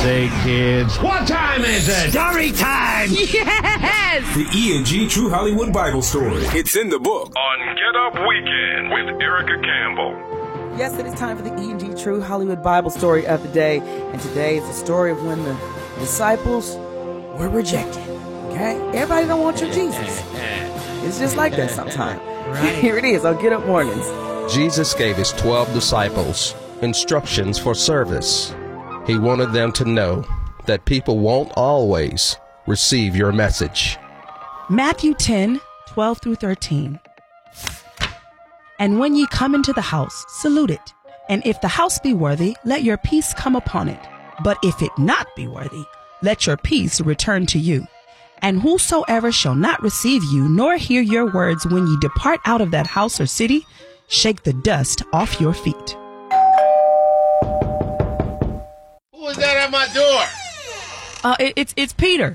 say, kids, what time is it? Story time! Yes! The E&G True Hollywood Bible Story. It's in the book. On Get Up Weekend with Erica Campbell. Yes, it is time for the E&G True Hollywood Bible Story of the day. And today is the story of when the disciples were rejected. Okay? Everybody don't want your Jesus. It's just like that sometimes. Right. Here it is on Get Up Mornings. Jesus gave his 12 disciples instructions for service. He wanted them to know that people won't always receive your message. Matthew 10:12 through 13. And when ye come into the house, salute it. And if the house be worthy, let your peace come upon it. But if it not be worthy, let your peace return to you. And whosoever shall not receive you, nor hear your words when ye depart out of that house or city, shake the dust off your feet. Who is that at my door? It's Peter.